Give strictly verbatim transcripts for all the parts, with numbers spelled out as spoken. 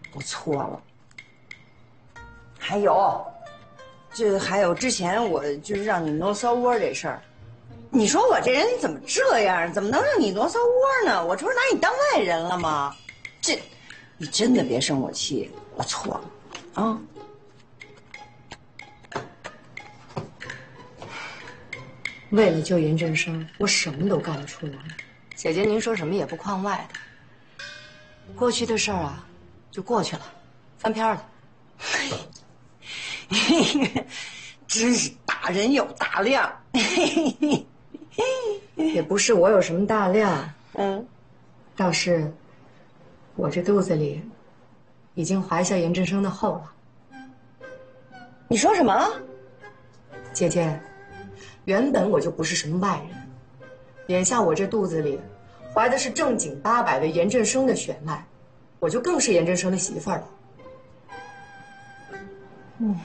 我错了。还有，这还有之前我就是让你挪骚窝这事儿，你说我这人怎么这样？怎么能让你挪骚窝呢？我这不是拿你当外人了吗？这，你真的别生我气，我错了，啊。 为了救严振声，我什么都干得出来。姐姐，您说什么也不框外的。过去的事儿啊，就过去了，翻篇了。 真是大人有大量。 也不是我有什么大量， 嗯， 倒是我这肚子里已经怀下严振声的后了。 你说什么？ 姐姐，原本我就不是什么外人，眼下我这肚子里怀的是正经八百的严振声的血脉，我就更是严振声的媳妇儿了。 嗯，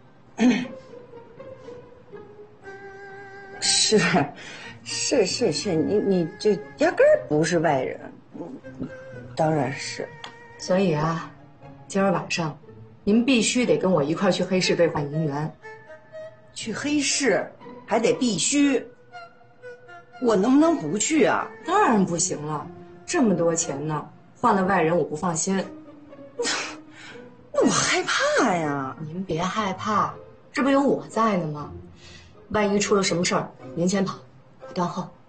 是，是是是，你你这压根儿不是外人，当然是。 所以啊，今儿晚上，您必须得跟我一块儿去黑市兑换银元。 去黑市还得必须，我能不能不去啊？ 当然不行了，这么多钱呢，换了外人我不放心。 那我害怕呀！ 您别害怕，这不有我在呢吗？万一出了什么事儿，您先跑，我断后。